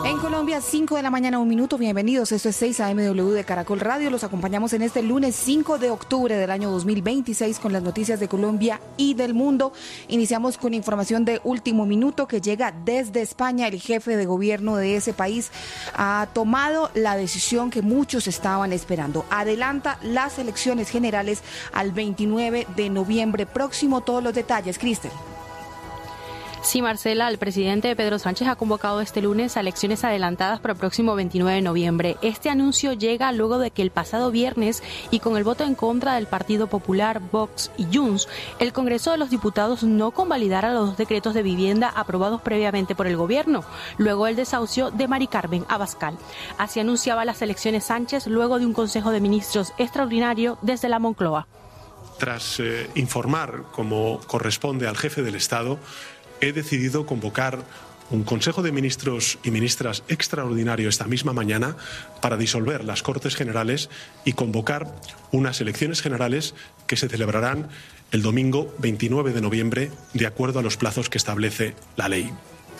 En Colombia, 5 de la mañana, 1 minuto. Bienvenidos. Esto es 6 AMW de Caracol Radio. Los acompañamos en este lunes 5 de octubre del año 2026 con las noticias de Colombia y del mundo. Iniciamos con información de último minuto que llega desde España. El jefe de gobierno de ese país ha tomado la decisión que muchos estaban esperando. Adelanta las elecciones generales al 29 de noviembre próximo. Todos los detalles, Cristel. Sí, Marcela, el presidente Pedro Sánchez ha convocado este lunes a elecciones adelantadas para el próximo 29 de noviembre. Este anuncio llega luego de que el pasado viernes, y con el voto en contra del Partido Popular, Vox y Junts, el Congreso de los Diputados no convalidara los dos decretos de vivienda aprobados previamente por el gobierno, luego el desahucio de Mari Carmen Abascal. Así anunciaba las elecciones Sánchez luego de un Consejo de Ministros extraordinario desde la Moncloa. Tras informar, como corresponde al jefe del Estado, he decidido convocar un Consejo de Ministros y Ministras extraordinario esta misma mañana para disolver las Cortes Generales y convocar unas elecciones generales que se celebrarán el domingo 29 de noviembre, de acuerdo a los plazos que establece la ley.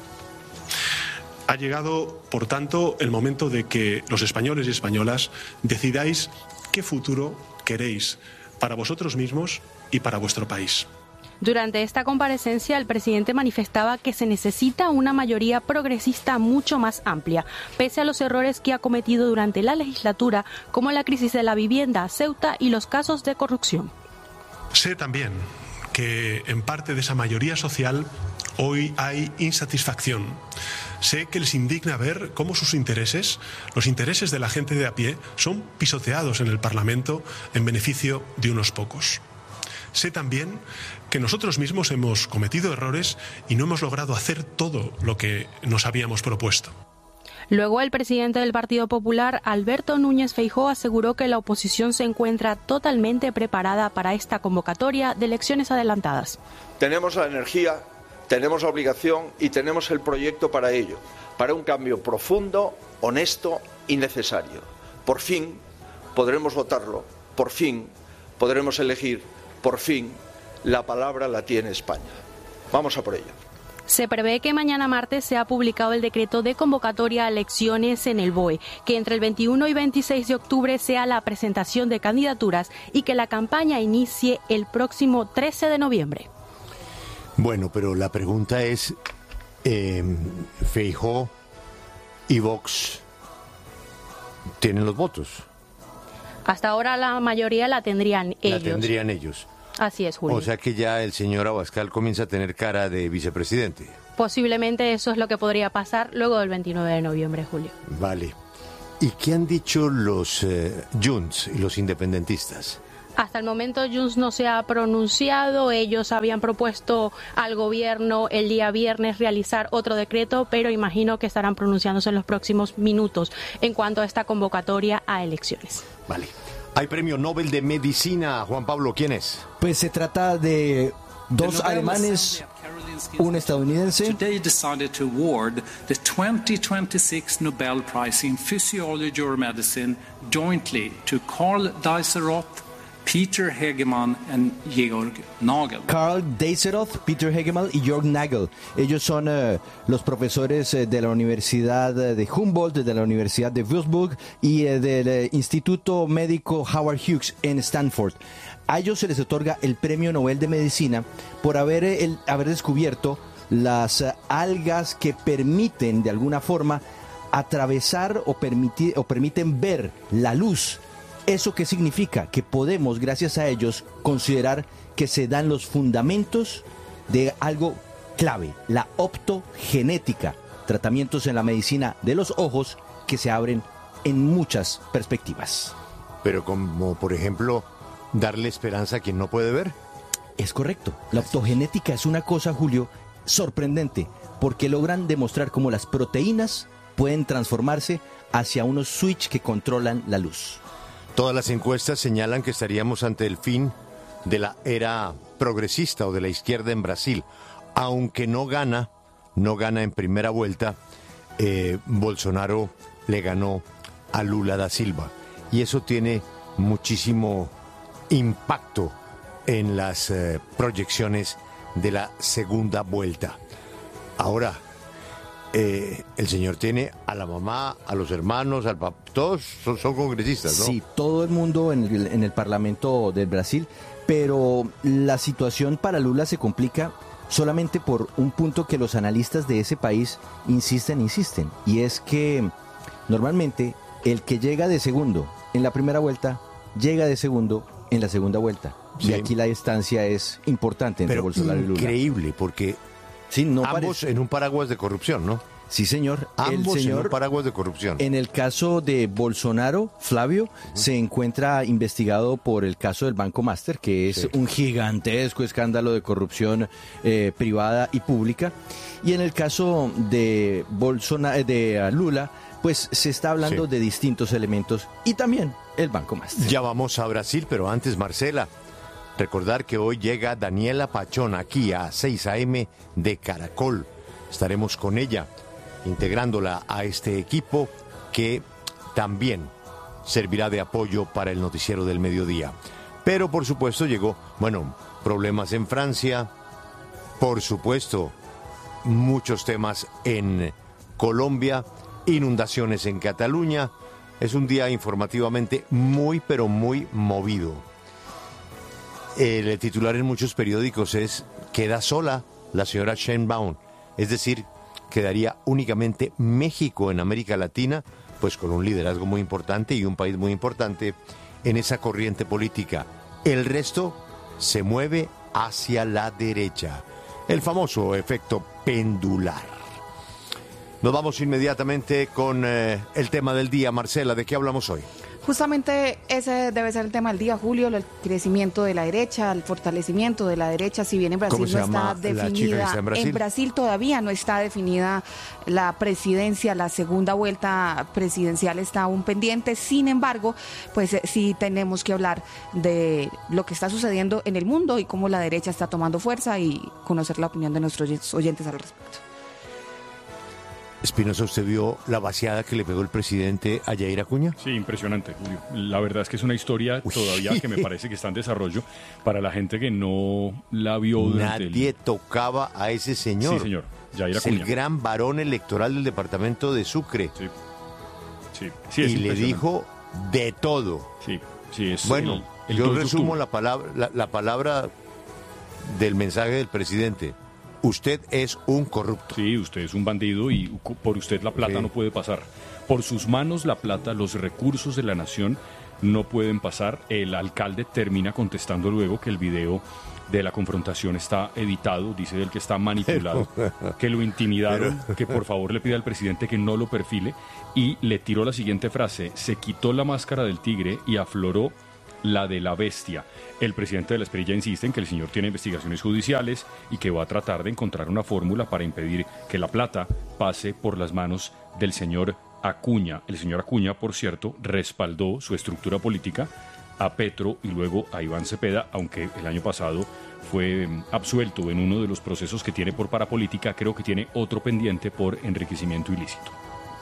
Ha llegado, por tanto, el momento de que los españoles y españolas decidáis qué futuro queréis para vosotros mismos y para vuestro país. Durante esta comparecencia, el presidente manifestaba que se necesita una mayoría progresista mucho más amplia, pese a los errores que ha cometido durante la legislatura, como la crisis de la vivienda, Ceuta y los casos de corrupción. Sé también que en parte de esa mayoría social hoy hay insatisfacción. Sé que les indigna ver cómo sus intereses, los intereses de la gente de a pie, son pisoteados en el Parlamento en beneficio de unos pocos. Sé también que nosotros mismos hemos cometido errores y no hemos logrado hacer todo lo que nos habíamos propuesto. Luego, el presidente del Partido Popular, Alberto Núñez Feijóo, aseguró que la oposición se encuentra totalmente preparada para esta convocatoria de elecciones adelantadas. Tenemos la energía, tenemos la obligación y tenemos el proyecto para ello, para un cambio profundo, honesto y necesario. Por fin podremos votarlo, por fin podremos elegir. Por fin, la palabra la tiene España. Vamos a por ello. Se prevé que mañana martes sea publicado el decreto de convocatoria a elecciones en el BOE, que entre el 21 y 26 de octubre sea la presentación de candidaturas y que la campaña inicie el próximo 13 de noviembre. Bueno, pero la pregunta es, Feijóo y Vox tienen los votos. Hasta ahora la mayoría la tendrían ellos. La tendrían ellos. Así es, Julio. O sea que ya el señor Abascal comienza a tener cara de vicepresidente. Posiblemente eso es lo que podría pasar luego del 29 de noviembre, Julio. Vale. ¿Y qué han dicho los Junts y los independentistas? Hasta el momento Junts no se ha pronunciado. Ellos habían propuesto al gobierno el día viernes realizar otro decreto, pero imagino que estarán pronunciándose en los próximos minutos en cuanto a esta convocatoria a elecciones. Vale. Hay premio Nobel de Medicina. Juan Pablo, ¿quién es? Pues se trata de dos alemanes, un estadounidense. Today decided to award the 2026 Nobel Prize in Physiology or Medicine jointly to Karl Deisseroth, Peter Hegemann and Georg Nagel. Karl Deisseroth, Peter Hegemann y Georg Nagel. Ellos son los profesores de la Universidad de Humboldt, de la Universidad de Würzburg y del Instituto Médico Howard Hughes en Stanford. A ellos se les otorga el Premio Nobel de Medicina por haber descubierto las algas que permiten de alguna forma atravesar o permiten ver la luz. ¿Eso qué significa? Que podemos, gracias a ellos, considerar que se dan los fundamentos de algo clave, la optogenética, tratamientos en la medicina de los ojos que se abren en muchas perspectivas. Pero como, por ejemplo, darle esperanza a quien no puede ver. Es correcto. La optogenética es una cosa, Julio, sorprendente, porque logran demostrar cómo las proteínas pueden transformarse hacia unos switch que controlan la luz. Todas las encuestas señalan que estaríamos ante el fin de la era progresista o de la izquierda en Brasil. Aunque no gana en primera vuelta, Bolsonaro le ganó a Lula da Silva. Y eso tiene muchísimo impacto en las proyecciones de la segunda vuelta. Ahora, el señor tiene a la mamá, a los hermanos, al papá, todos son congresistas, ¿no? Sí, todo el mundo en el Parlamento del Brasil, pero la situación para Lula se complica solamente por un punto que los analistas de ese país insisten, y es que normalmente el que llega de segundo en la primera vuelta, llega de segundo en la segunda vuelta. Sí. Y aquí la distancia es importante entre Bolsonaro y Lula. Increíble, porque sí, no ambos en un paraguas de corrupción, ¿no? Sí, señor. Ambos en un paraguas de corrupción. En el caso de Bolsonaro, Flavio, se encuentra investigado por el caso del Banco Master, que es un gigantesco escándalo de corrupción privada y pública. Y en el caso de Lula, pues se está hablando de distintos elementos y también el Banco Master. Ya vamos a Brasil, pero antes, Marcela, recordar que hoy llega Daniela Pachón aquí a 6 AM de Caracol. Estaremos con ella, integrándola a este equipo que también servirá de apoyo para el noticiero del mediodía. Pero por supuesto llegó, problemas en Francia, por supuesto, muchos temas en Colombia, inundaciones en Cataluña. Es un día informativamente muy, pero muy movido. El titular en muchos periódicos es: queda sola la señora Sheinbaum, es decir, quedaría únicamente México en América Latina, pues con un liderazgo muy importante y un país muy importante en esa corriente política. El resto se mueve hacia la derecha, el famoso efecto pendular. Nos vamos inmediatamente con el tema del día. Marcela, ¿de qué hablamos hoy? Justamente ese debe ser el tema del día, Julio, el crecimiento de la derecha, el fortalecimiento de la derecha. Si bien en Brasil no está definida, en Brasil todavía no está definida la presidencia, la segunda vuelta presidencial está aún pendiente. Sin embargo, pues sí tenemos que hablar de lo que está sucediendo en el mundo y cómo la derecha está tomando fuerza y conocer la opinión de nuestros oyentes al respecto. Espinosa, ¿usted vio la vaciada que le pegó el presidente a Yair Acuña? Sí, impresionante, Julio. La verdad es que es una historia todavía que me parece que está en desarrollo para la gente que no la vio durante Nadie tocaba a ese señor. Sí, señor, Yair Es Acuña. el gran varón electoral del departamento de Sucre. Sí, es y le dijo de todo. Sí, es bueno, yo resumo la palabra del mensaje del presidente. Usted es un corrupto. Sí, usted es un bandido y por usted la plata no puede pasar. Por sus manos la plata, los recursos de la nación no pueden pasar. El alcalde termina contestando luego que el video de la confrontación está editado, dice él que está manipulado, que lo intimidaron, que por favor le pida al presidente que no lo perfile, y le tiró la siguiente frase: se quitó la máscara del tigre y afloró la de la bestia. El presidente de la Espriella insiste en que el señor tiene investigaciones judiciales y que va a tratar de encontrar una fórmula para impedir que la plata pase por las manos del señor Acuña. El señor Acuña, por cierto, respaldó su estructura política a Petro y luego a Iván Cepeda, aunque el año pasado fue absuelto en uno de los procesos que tiene por parapolítica. Creo que tiene otro pendiente por enriquecimiento ilícito.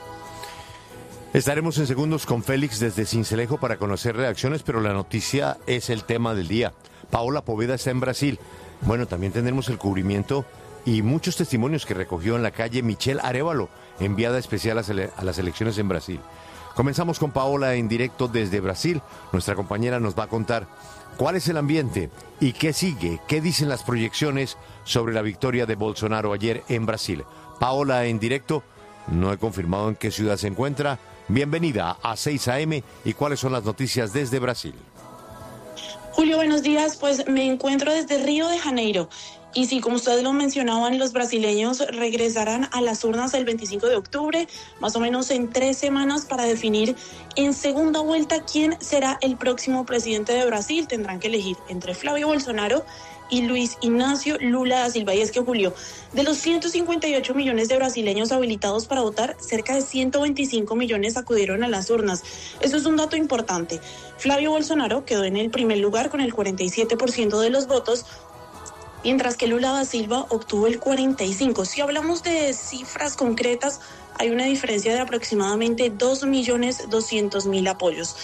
Estaremos en segundos con Félix desde Sincelejo para conocer reacciones, pero la noticia es el tema del día. Paola Poveda está en Brasil. Bueno, también tendremos el cubrimiento y muchos testimonios que recogió en la calle Michelle Arévalo, enviada especial a las elecciones en Brasil. Comenzamos con Paola en directo desde Brasil. Nuestra compañera nos va a contar cuál es el ambiente y qué sigue, qué dicen las proyecciones sobre la victoria de Bolsonaro ayer en Brasil. Paola en directo, no he confirmado en qué ciudad se encuentra. Bienvenida a 6 AM y cuáles son las noticias desde Brasil. Julio, buenos días. Pues me encuentro desde Río de Janeiro. Y sí, como ustedes lo mencionaban, los brasileños regresarán a las urnas el 25 de octubre, más o menos en 3 semanas, para definir en segunda vuelta quién será el próximo presidente de Brasil. Tendrán que elegir entre Flavio Bolsonaro y Luis Ignacio Lula da Silva. Y es que, Julio, de los 158 millones de brasileños habilitados para votar, cerca de 125 millones acudieron a las urnas. Eso es un dato importante. Flavio Bolsonaro quedó en el primer lugar con el 47% de los votos, mientras que Lula da Silva obtuvo el 45%. Si hablamos de cifras concretas, hay una diferencia de aproximadamente 2.200.000 apoyos.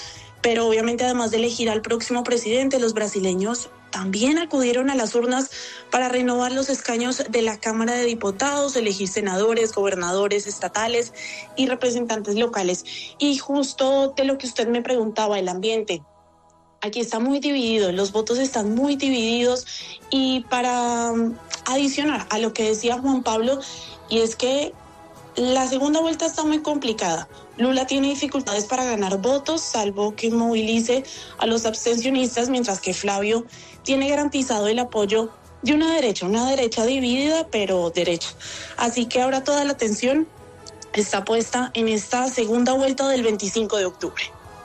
Pero obviamente, además de elegir al próximo presidente, los brasileños también acudieron a las urnas para renovar los escaños de la Cámara de Diputados, elegir senadores, gobernadores estatales y representantes locales. Y justo de lo que usted me preguntaba, el ambiente. Aquí está muy dividido, los votos están muy divididos, y para adicionar a lo que decía Juan Pablo, y es que la segunda vuelta está muy complicada. Lula tiene dificultades para ganar votos, salvo que movilice a los abstencionistas, mientras que Flavio tiene garantizado el apoyo de una derecha dividida, pero derecha. Así que ahora toda la atención está puesta en esta segunda vuelta del 25 de octubre.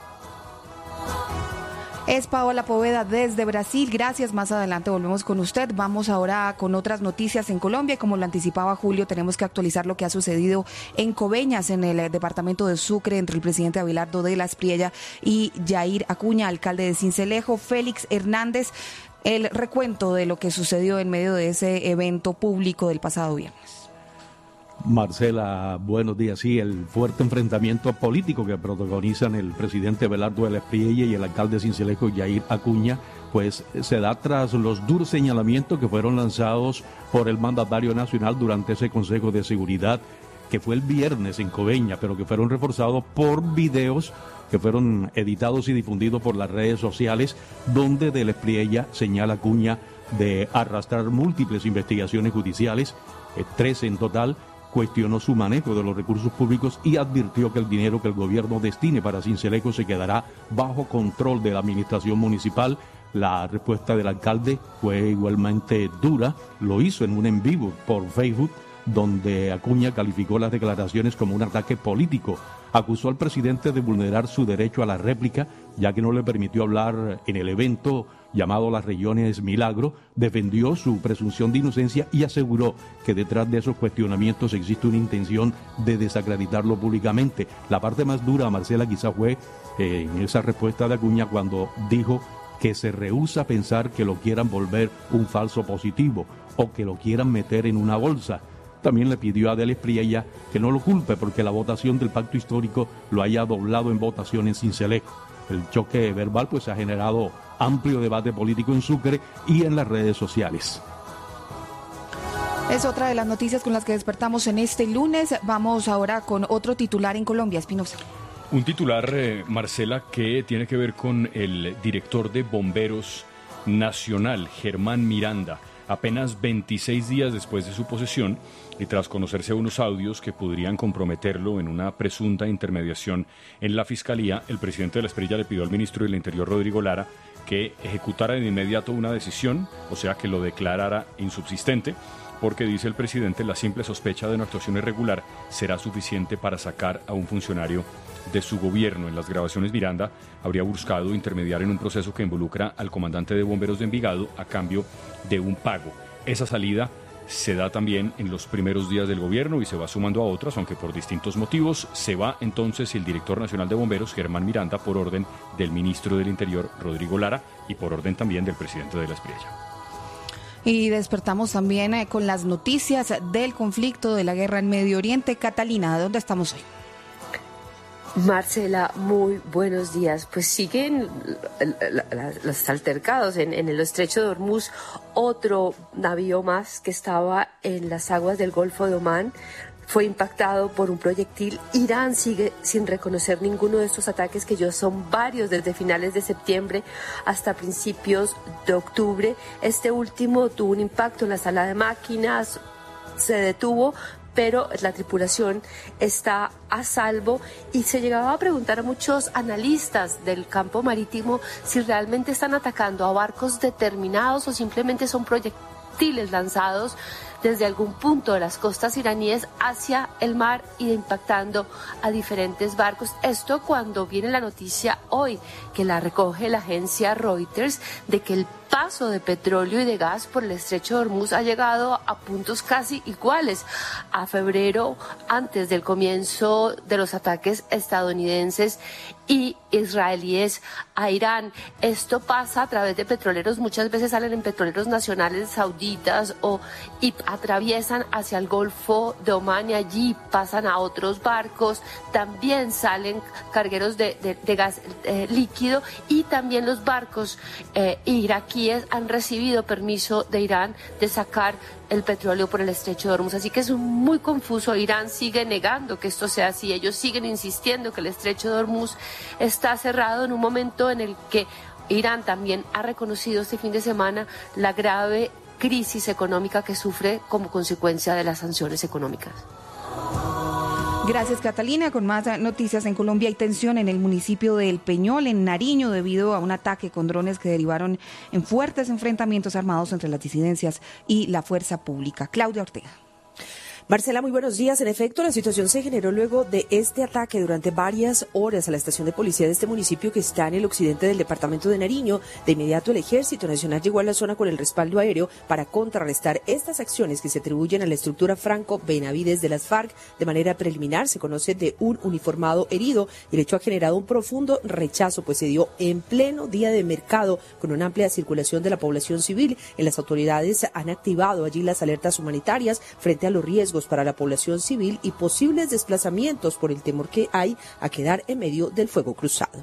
Es Paola Poveda desde Brasil. Gracias. Más adelante volvemos con usted. Vamos ahora con otras noticias en Colombia. Como lo anticipaba Julio, tenemos que actualizar lo que ha sucedido en Coveñas, en el departamento de Sucre, entre el presidente Abelardo de la Espriella y Yair Acuña, alcalde de Sincelejo. Félix Hernández, el recuento de lo que sucedió en medio de ese evento público del pasado viernes. Marcela, buenos días. Sí, el fuerte enfrentamiento político que protagonizan el presidente Abelardo de la Espriella y el alcalde de Sincelejo, Yair Acuña, pues se da tras los duros señalamientos que fueron lanzados por el mandatario nacional durante ese Consejo de Seguridad que fue el viernes en Coveñas, pero que fueron reforzados por videos que fueron editados y difundidos por las redes sociales, donde de la Espriella señala Acuña de arrastrar múltiples investigaciones judiciales, 13 en total. Cuestionó su manejo de los recursos públicos y advirtió que el dinero que el gobierno destine para Sincelejo se quedará bajo control de la administración municipal. La respuesta del alcalde fue igualmente dura, lo hizo en un en vivo por Facebook, donde Acuña calificó las declaraciones como un ataque político. Acusó al presidente de vulnerar su derecho a la réplica, ya que no le permitió hablar en el evento llamado Las Regiones Milagro. Defendió su presunción de inocencia y aseguró que detrás de esos cuestionamientos existe una intención de desacreditarlo públicamente. La parte más dura, Marcela, quizá fue en esa respuesta de Acuña cuando dijo que se rehúsa a pensar que lo quieran volver un falso positivo o que lo quieran meter en una bolsa. También le pidió a de la Espriella que no lo culpe porque la votación del pacto histórico lo haya doblado en votación en Sincelejo. El choque verbal pues ha generado amplio debate político en Sucre y en las redes sociales. Es otra de las noticias con las que despertamos en este lunes. Vamos ahora con otro titular en Colombia, Espinosa. Un titular, Marcela, que tiene que ver con el director de Bomberos Nacional, Germán Miranda. Apenas 26 días después de su posesión y tras conocerse unos audios que podrían comprometerlo en una presunta intermediación en la Fiscalía, el presidente de la Espriella le pidió al ministro del Interior, Rodrigo Lara, que ejecutara de inmediato una decisión, o sea, que lo declarara insubsistente, porque, dice el presidente, la simple sospecha de una actuación irregular será suficiente para sacar a un funcionario de su gobierno. En las grabaciones, Miranda habría buscado intermediar en un proceso que involucra al comandante de bomberos de Envigado a cambio de un pago. Esa salida se da también en los primeros días del gobierno y se va sumando a otras, aunque por distintos motivos. Se va entonces el director nacional de bomberos, Germán Miranda, por orden del ministro del Interior, Rodrigo Lara, y por orden también del presidente de la Espriella. Y despertamos también con las noticias del conflicto, de la guerra en Medio Oriente. Catalina, ¿de dónde estamos hoy? Marcela, muy buenos días. Pues siguen los altercados en el estrecho de Hormuz. Otro navío más que estaba en las aguas del Golfo de Omán fue impactado por un proyectil. Irán sigue sin reconocer ninguno de estos ataques, que ya son varios desde finales de septiembre hasta principios de octubre. Este último tuvo un impacto en la sala de máquinas, se detuvo, pero la tripulación está a salvo, y se llegaba a preguntar a muchos analistas del campo marítimo si realmente están atacando a barcos determinados o simplemente son proyectiles lanzados desde algún punto de las costas iraníes hacia el mar y impactando a diferentes barcos. Esto cuando viene la noticia hoy, que la recoge la agencia Reuters, de que el paso de petróleo y de gas por el estrecho de Hormuz ha llegado a puntos casi iguales a febrero, antes del comienzo de los ataques estadounidenses y israelíes a Irán. Esto pasa a través de petroleros, muchas veces salen en petroleros nacionales sauditas y atraviesan hacia el Golfo de Omán y allí pasan a otros barcos, también salen cargueros de gas líquido y también los barcos iraquíes han recibido permiso de Irán de sacar el petróleo por el estrecho de Hormuz, así que es muy confuso. Irán sigue negando que esto sea así, ellos siguen insistiendo que el estrecho de Hormuz está cerrado en un momento en el que Irán también ha reconocido este fin de semana la grave crisis económica que sufre como consecuencia de las sanciones económicas. Gracias, Catalina. Con más noticias, en Colombia hay tensión en el municipio de El Peñol, en Nariño, debido a un ataque con drones que derivaron en fuertes enfrentamientos armados entre las disidencias y la fuerza pública. Claudia Ortega. Marcela, muy buenos días. En efecto, la situación se generó luego de este ataque durante varias horas a la estación de policía de este municipio que está en el occidente del departamento de Nariño. De inmediato, el Ejército Nacional llegó a la zona con el respaldo aéreo para contrarrestar estas acciones que se atribuyen a la estructura Franco Benavides de las FARC. De manera preliminar, se conoce de un uniformado herido y el hecho ha generado un profundo rechazo, pues se dio en pleno día de mercado con una amplia circulación de la población civil. Las autoridades han activado allí las alertas humanitarias frente a los riesgos para la población civil y posibles desplazamientos por el temor que hay a quedar en medio del fuego cruzado.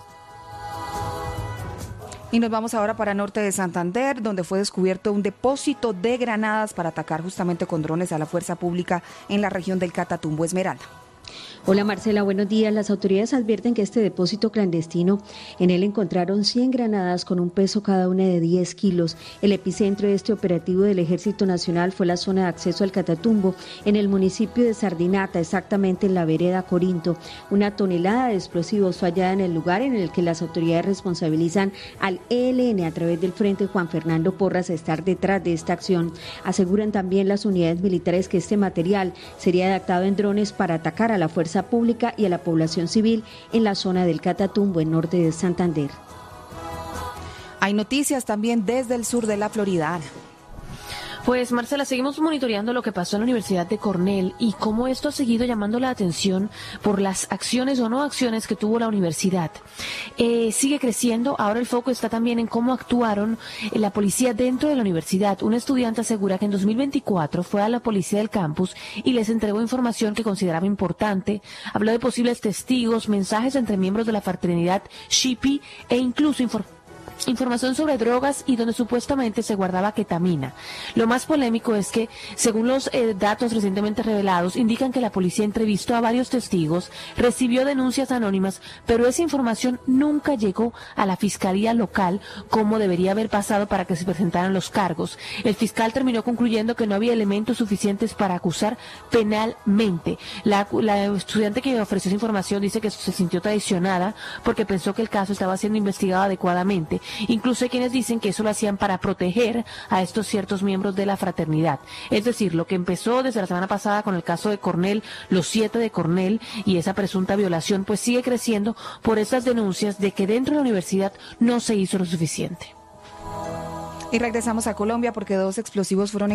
Y nos vamos ahora para norte de Santander, donde fue descubierto un depósito de granadas para atacar justamente con drones a la fuerza pública en la región del Catatumbo. Esmeralda. Hola Marcela, buenos días. Las autoridades advierten que este depósito clandestino, en él encontraron 100 granadas con un peso cada una de 10 kilos. El epicentro de este operativo del Ejército Nacional fue la zona de acceso al Catatumbo, en el municipio de Sardinata, exactamente en la vereda Corinto. Una tonelada de explosivos fue hallada en el lugar, en el que las autoridades responsabilizan al ELN a través del Frente Juan Fernando Porras a estar detrás de esta acción. Aseguran también las unidades militares que este material sería adaptado en drones para atacar a la fuerza pública y a la población civil en la zona del Catatumbo, en norte de Santander. Hay noticias también desde el sur de la Florida. Pues Marcela, seguimos monitoreando lo que pasó en la Universidad de Cornell y cómo esto ha seguido llamando la atención por las acciones o no acciones que tuvo la universidad. Sigue creciendo, ahora el foco está también en cómo actuaron la policía dentro de la universidad. Un estudiante asegura que en 2024 fue a la policía del campus y les entregó información que consideraba importante. Habló de posibles testigos, mensajes entre miembros de la fraternidad Shipi e incluso información sobre drogas y donde supuestamente se guardaba ketamina. Lo más polémico es que, según los datos recientemente revelados, indican que la policía entrevistó a varios testigos, recibió denuncias anónimas, pero esa información nunca llegó a la fiscalía local como debería haber pasado para que se presentaran los cargos. El fiscal terminó concluyendo que no había elementos suficientes para acusar penalmente. La estudiante que ofreció esa información dice que se sintió traicionada porque pensó que el caso estaba siendo investigado adecuadamente. Incluso hay quienes dicen que eso lo hacían para proteger a estos ciertos miembros de la fraternidad. Es decir, lo que empezó desde la semana pasada con el caso de Cornell, los 7 de Cornell y esa presunta violación, pues sigue creciendo por estas denuncias de que dentro de la universidad no se hizo lo suficiente. Y regresamos a Colombia porque 2 explosivos fueron